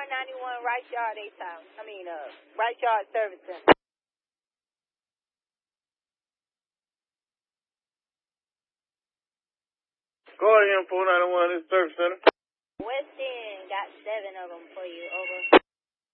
491 Rice Yard, A-Town. Rice Yard Service Center. Go ahead, 491, this Service Center.